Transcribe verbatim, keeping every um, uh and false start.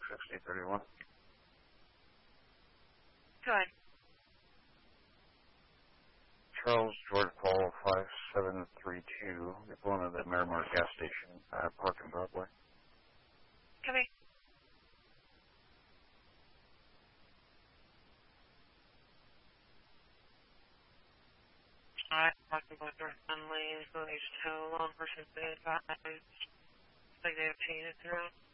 sixty thirty-one. Go ahead. Charles George Paul five seven three two. You're going to the Miramar gas station, uh, Park and Broadway. Copy. Alright, talking about their friendly, so they just have a long person say advised. It's like they have paid it through.